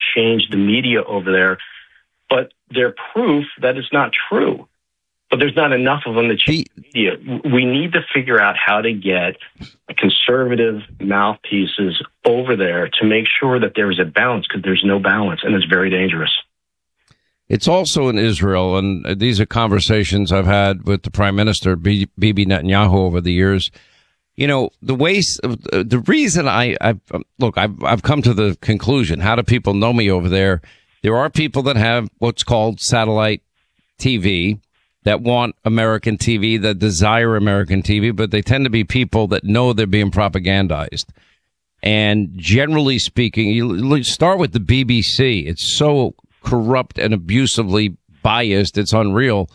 change the media over there, but they're proof that it's not true. But there's not enough of them to change the media. We need to figure out how to get conservative mouthpieces over there to make sure that there is a balance, because there's no balance, and it's very dangerous. It's also in Israel, and these are conversations I've had with the Prime Minister, Bibi Netanyahu, over the years. You know, the reason I've come to the conclusion, how do people know me over there? There are people that have what's called satellite TV, that want American TV, that desire American TV, but they tend to be people that know they're being propagandized. And generally speaking, you start with the BBC. It's so corrupt and abusively biased. It's unreal.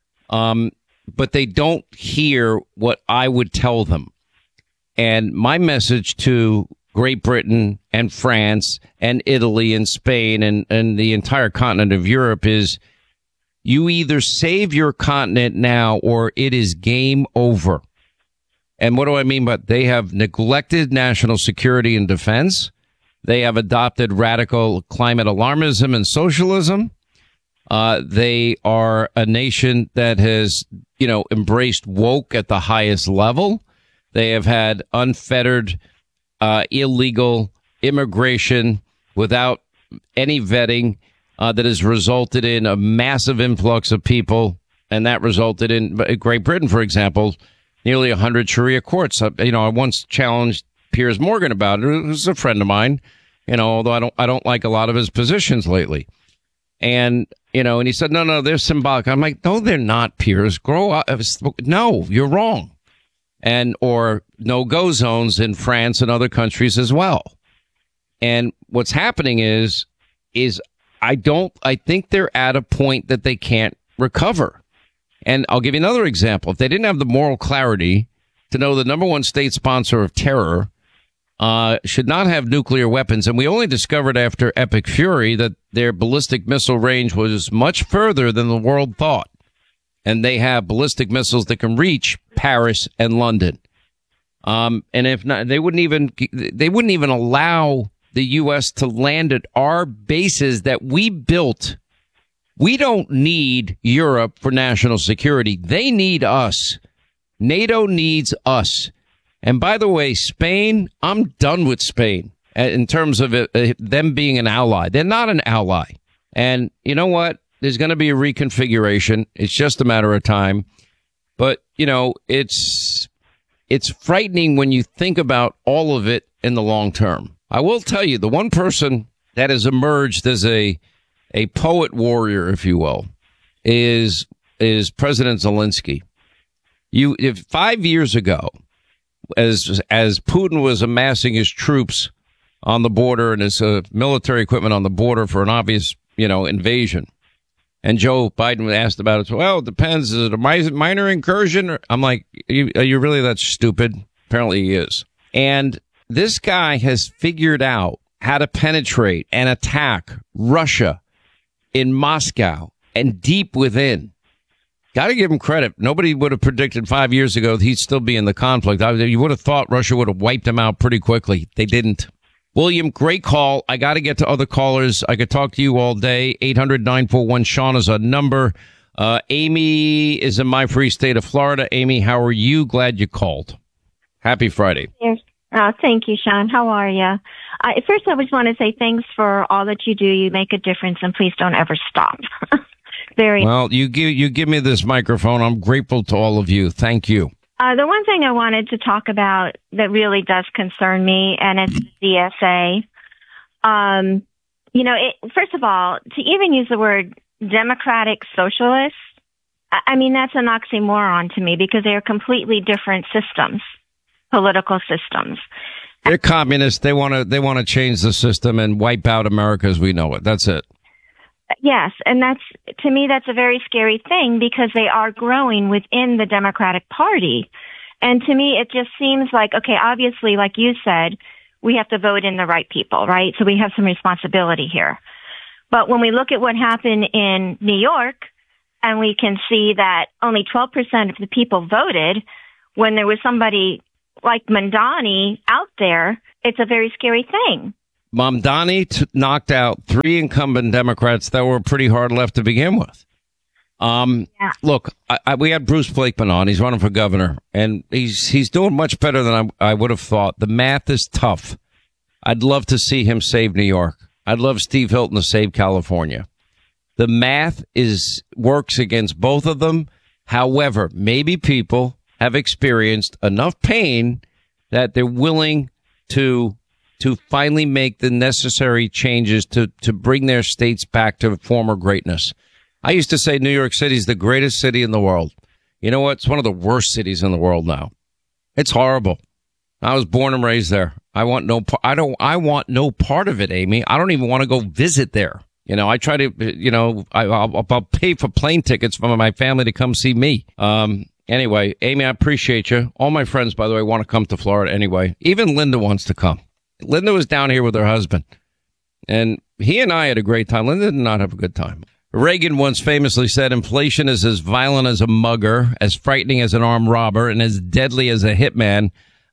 But they don't hear what I would tell them. And my message to Great Britain and France and Italy and Spain and the entire continent of Europe is, you either save your continent now or it is game over. And what do I mean by they have neglected national security and defense? They have adopted radical climate alarmism and socialism. They are a nation that has, embraced woke at the highest level. They have had unfettered, illegal immigration without any vetting. That has resulted in a massive influx of people, and that resulted in Great Britain, for example, nearly 100 Sharia courts. I once challenged Piers Morgan about it, who's a friend of mine, although I don't like a lot of his positions lately. And he said, no, they're symbolic. I'm like, no, they're not, Piers. Grow up. No, you're wrong. Or no-go zones in France and other countries as well. And what's happening is I think they're at a point that they can't recover. And I'll give you another example. If they didn't have the moral clarity to know the number one state sponsor of terror should not have nuclear weapons, and we only discovered after Epic Fury that their ballistic missile range was much further than the world thought. And they have ballistic missiles that can reach Paris and London. And if not, they wouldn't even allow the U.S. to land at our bases that we built. We don't need Europe for national security. They need us. NATO needs us. And by the way, Spain, I'm done with Spain in terms of them being an ally. They're not an ally. And you know what? There's going to be a reconfiguration. It's just a matter of time. But, it's frightening when you think about all of it in the long term. I will tell you, the one person that has emerged as a poet warrior, if you will, is President Zelensky. If 5 years ago, as Putin was amassing his troops on the border and his military equipment on the border for an obvious, invasion, and Joe Biden asked about it, well, it depends. Is it a minor incursion? I'm like, are you really that stupid? Apparently he is. And this guy has figured out how to penetrate and attack Russia in Moscow and deep within. Got to give him credit. Nobody would have predicted 5 years ago that he'd still be in the conflict. You would have thought Russia would have wiped him out pretty quickly. They didn't. William, great call. I got to get to other callers. I could talk to you all day. 800-941-SEAN is a number. Amy is in my free state of Florida. Amy, how are you? Glad you called. Happy Friday. Yes. Thank you, Sean. How are you? First, I just want to say thanks for all that you do. You make a difference, and please don't ever stop. Well, you give me this microphone. I'm grateful to all of you. Thank you. The one thing I wanted to talk about that really does concern me, and it's the DSA. First of all, to even use the word democratic socialist, I mean, that's an oxymoron to me because they are completely different systems. Political systems. They're communists. They want to change the system and wipe out America as we know it. That's it. Yes, and to me that's a very scary thing because they are growing within the Democratic Party. And to me it just seems like, okay, obviously, like you said, we have to vote in the right people, right? So we have some responsibility here. But when we look at what happened in New York and we can see that only 12% of the people voted when there was somebody like Mamdani out there, it's a very scary thing Mamdani knocked out 3 incumbent Democrats that were pretty hard left to begin with. Look, we had Bruce Blakeman on. He's running for governor, and he's doing much better than I would have thought. The math is tough. I'd love to see him save New York. I'd love Steve Hilton to save California. The math works against both of them. However, maybe people have experienced enough pain that they're willing to finally make the necessary changes to bring their states back to former greatness. I used to say New York City is the greatest city in the world. You know what? It's one of the worst cities in the world now. It's horrible. I was born and raised there. I want no part of it, Amy. I don't even want to go visit there. You know, I try to, I'll pay for plane tickets for my family to come see me. Anyway, Amy, I appreciate you. All my friends, by the way, want to come to Florida anyway. Even Linda wants to come. Linda was down here with her husband, and he and I had a great time. Linda did not have a good time. Reagan once famously said, inflation is as violent as a mugger, as frightening as an armed robber, and as deadly as a hitman.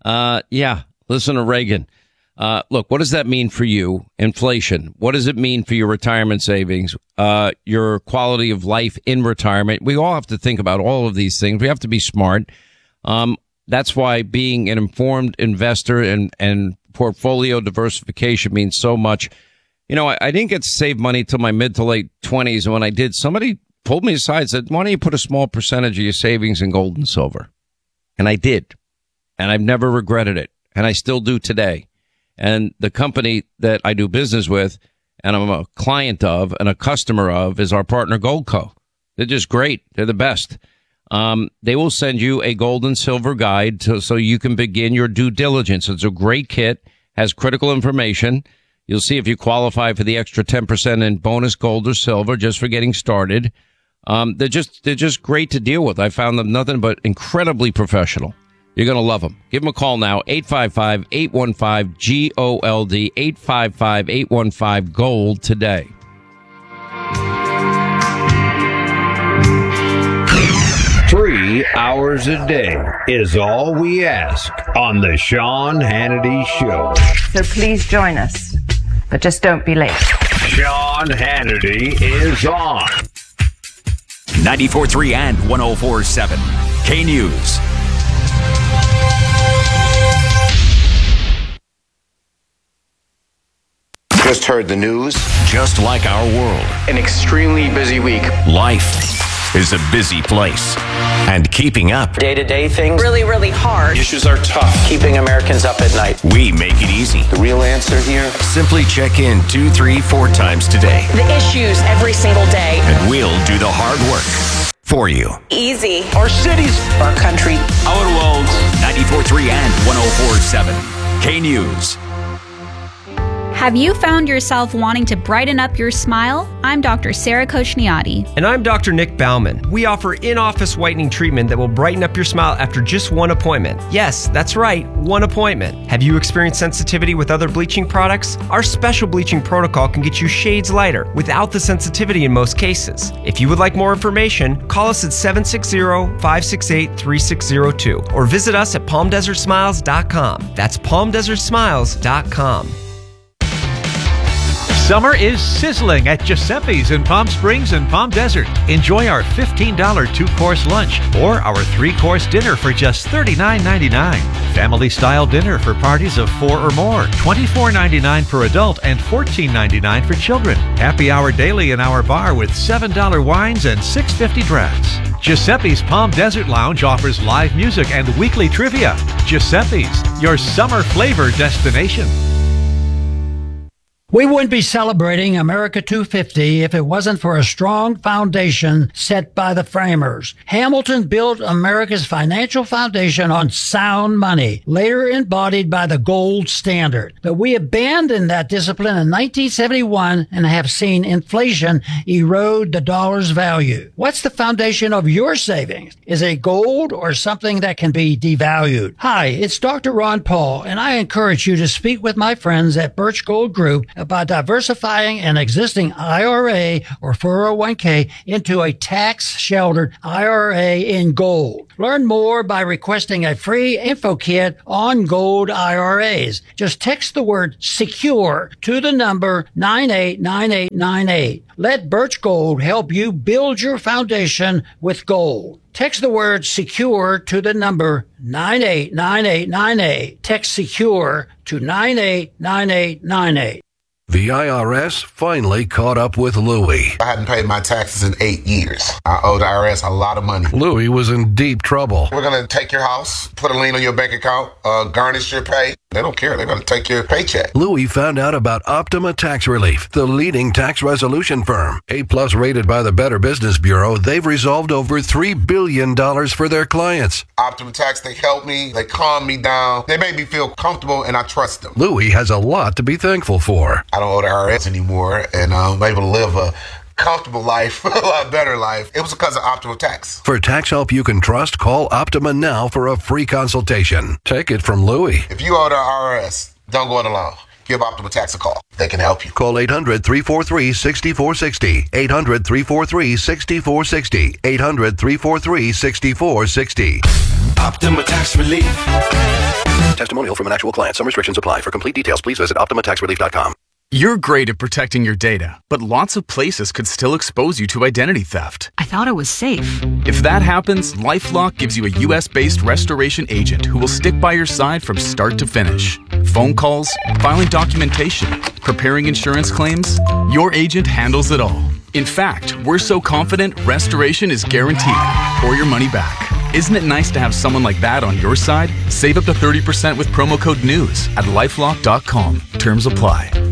Listen to Reagan. Look, what does that mean for you? Inflation. What does it mean for your retirement savings? Your quality of life in retirement? We all have to think about all of these things. We have to be smart. That's why being an informed investor and portfolio diversification means so much. You know, I didn't get to save money till my mid to late 20s. And when I did, somebody pulled me aside and said, why don't you put a small percentage of your savings in gold and silver? And I did. And I've never regretted it. And I still do today. And the company that I do business with and I'm a client of and a customer of is our partner Goldco. They're just great. They're the best. They will send you a gold and silver guide so you can begin your due diligence. It's a great kit, has critical information. You'll see if you qualify for the extra 10% in bonus gold or silver just for getting started. They're just great to deal with. I found them nothing but incredibly professional. You're going to love them. Give them a call now, 855-815-GOLD, 855-815-GOLD today. Three hours a day is all we ask on the Sean Hannity Show. So please join us, but just don't be late. Sean Hannity is on 94.3 and 104.7 K News. Just heard the news. Just like our world, an extremely busy week. life is a busy place. And keeping up, Day-to-day things, really, really hard. issues are tough. Keeping Americans up at night. we make it easy. The real answer here? Simply check in 2, 3, 4 times today, The issues every single day. and we'll do the hard work for you. Easy. Our cities, Our country. our worlds. 94.3 and 104.7 K News. Have you found yourself wanting to brighten up your smile? I'm Dr. Sarah Kochniati. And I'm Dr. Nick Bauman. We offer in-office whitening treatment that will brighten up your smile after just one appointment. Yes, that's right, one appointment. Have you experienced sensitivity with other bleaching products? Our special bleaching protocol can get you shades lighter without the sensitivity in most cases. If you would like more information, call us at 760-568-3602 or visit us at palmdesertsmiles.com. That's palmdesertsmiles.com. Summer is sizzling at Giuseppe's in Palm Springs and Palm Desert. Enjoy our $15 2-course lunch or our 3-course dinner for just $39.99. Family-style dinner for parties of 4 or more, $24.99 per adult and $14.99 for children. Happy hour daily in our bar with $7 wines and $6.50 drafts. Giuseppe's Palm Desert Lounge offers live music and weekly trivia. Giuseppe's, your summer flavor destination. We wouldn't be celebrating America 250 if it wasn't for a strong foundation set by the framers. Hamilton built America's financial foundation on sound money, later embodied by the gold standard. But we abandoned that discipline in 1971 and have seen inflation erode the dollar's value. What's the foundation of your savings? Is it gold or something that can be devalued? Hi, it's Dr. Ron Paul, and I encourage you to speak with my friends at Birch Gold Group by diversifying an existing IRA or 401k into a tax-sheltered IRA in gold. Learn more by requesting a free info kit on gold IRAs. Just text the word SECURE to the number 989898. Let Birch Gold help you build your foundation with gold. Text the word SECURE to the number 989898. Text SECURE to 989898. The IRS finally caught up with Louie. I hadn't paid my taxes in 8 years. I owed the IRS a lot of money. Louie was in deep trouble. We're going to take your house, put a lien on your bank account, garnish your pay. They don't care. They're going to take your paycheck. Louie found out about Optima Tax Relief, the leading tax resolution firm. A-plus rated by the Better Business Bureau, they've resolved over $3 billion for their clients. Optima Tax, they helped me. They calmed me down. They made me feel comfortable, and I trust them. Louie has a lot to be thankful for. I don't owe the IRS anymore, and I'm able to live a comfortable life, a lot better life. It was because of Optima Tax. For tax help you can trust, call Optima now for a free consultation. Take it from Louie. If you owe the IRS, don't go it alone. Give Optima Tax a call. They can help you. Call 800-343-6460. 800-343-6460. 800-343-6460. Optima Tax Relief. Testimonial from an actual client. Some restrictions apply. For complete details, please visit OptimaTaxRelief.com. You're great at protecting your data, but lots of places could still expose you to identity theft. I thought it was safe. If that happens, LifeLock gives you a U.S.-based restoration agent who will stick by your side from start to finish. Phone calls, filing documentation, preparing insurance claims, your agent handles it all. In fact, we're so confident restoration is guaranteed or your money back. Isn't it nice to have someone like that on your side? Save up to 30% with promo code NEWS at LifeLock.com. Terms apply.